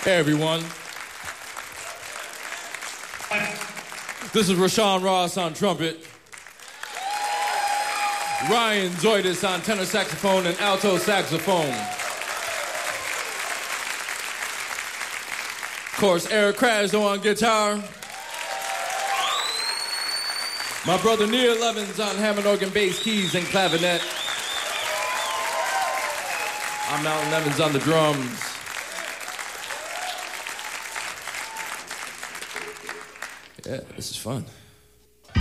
Hey everyone. This is Rashawn Ross on trumpet. Ryan Zoidis on tenor saxophone and alto saxophone. Of course, Eric Krasno on guitar. My brother Neil Evans on Hammond organ, bass, keys, and clavinet. I'm Mountain Evans on the drums. Yeah, this is fun.